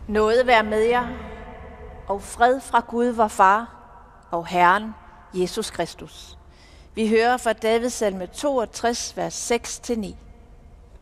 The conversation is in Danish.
Nåde være med jer, og fred fra Gud vor Far og Herren Jesus Kristus. Vi hører fra Davids salme 62, vers 6-9.